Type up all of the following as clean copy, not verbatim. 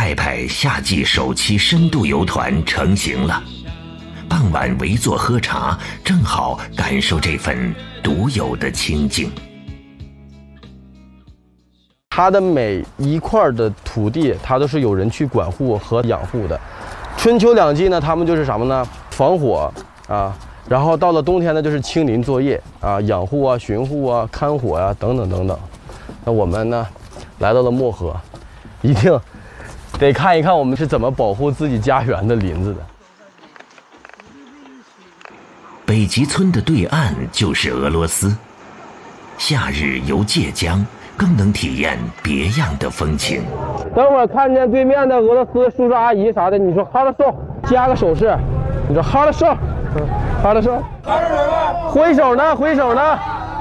派派夏季首期深度游团成型了，傍晚围坐喝茶，正好感受这份独有的清静。 它的每一块的土地，它都是有人去管护和养护的。春秋两季呢，他们就是什么呢？防火啊，然后到了冬天呢，就是清林作业啊，养护啊、巡护啊、看火啊等等等等。那我们呢，来到了漠河，一定得看一看我们是怎么保护自己家园的林子的。 北极村的对岸就是俄罗斯，夏日游界江更能体验别样的风情。 等会儿看见对面的俄罗斯叔叔阿姨啥的，你说哈了手，加个手势，你说哈了手，哈了手，挥手呢，挥手呢。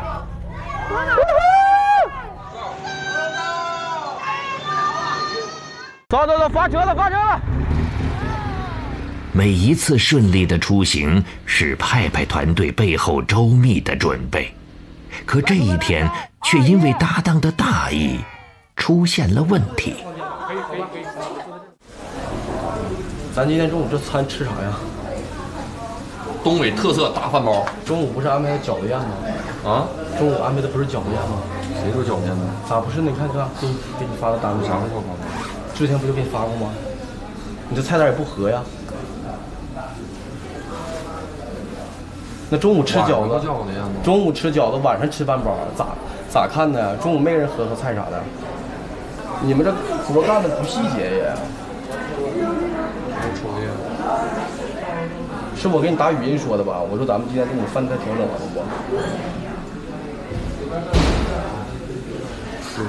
走走走，发车了，发车了！ 每一次顺利的出行是派派团队背后周密的准备，可这一天却因为搭档的大意出现了问题。 咱今天中午这餐吃啥呀？ 东北特色大饭包。 中午不是安排的饺子宴吗？ 啊？ 中午安排的不是饺子宴吗？ 谁说饺子宴呢？ 咋不是？你看看，给你发的单子啥的？之前不就给你发过吗？你这菜单也不合呀。那中午吃饺子，中午吃饺子，晚上吃饭包，咋看呢？中午没人喝菜啥的。你们这活干的不细节也。是我给你打语音说的吧？我说咱们今天中午饭菜调整完了不？是。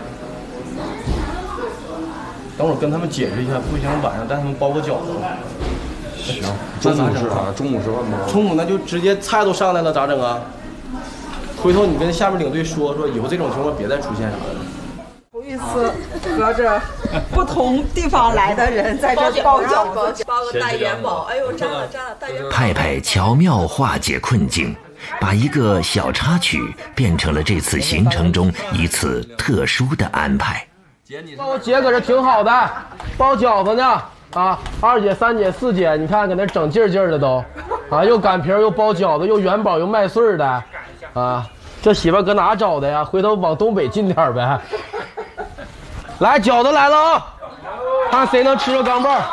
等会儿跟他们解释一下，不行晚上带他们包个饺子。 行。中午吃啥？中午吃饭吗？ 中午那就直接菜都上来了，咋整啊？回头你跟下面领队说，以后这种情况别再出现啥的。 头一次和着不同地方来的人在这包饺子，包个大元宝。哎呦，粘了大元宝。 派派巧妙化解困境，把一个小插曲变成了这次行程中一次特殊的安排。 我姐搁这挺好的，包饺子呢。啊，2姐、3姐、4姐，你看搁那整劲的都，啊，又擀皮又包饺子，又元宝又麦穗的，啊，这媳妇搁哪找的呀？回头往东北进点呗。来，饺子来了啊！看谁能吃着钢镚。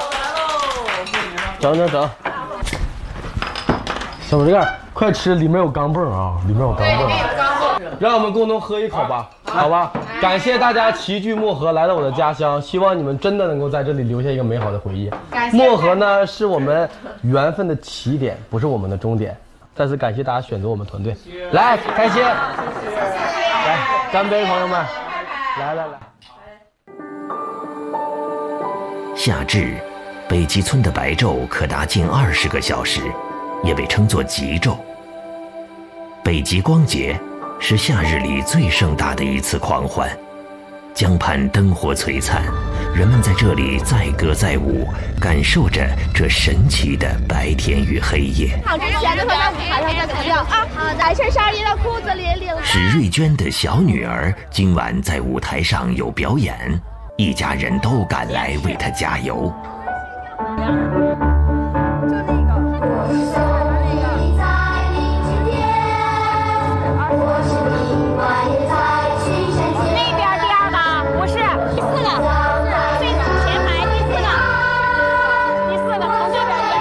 整，小这个快吃，里面有钢镚啊，里面有钢镚。让我们共同喝一口吧，好吧？感谢大家齐聚漠河来到我的家乡，希望你们真的能够在这里留下一个美好的回忆。漠河呢是我们缘分的起点，不是我们的终点。再次感谢大家选择我们团队，来开心，来干杯，朋友们，来。 夏至，北极村的白昼可达近20个小时，也被称作极昼。北极光节是夏日里最盛大的一次狂欢，江畔灯火璀璨，人们在这里载歌载舞，感受着这神奇的白天与黑夜。 好，之前的会在舞台上再涂掉啊！白衬衫衣的裤子里领。 史瑞娟的小女儿今晚在舞台上有表演，一家人都赶来为她加油。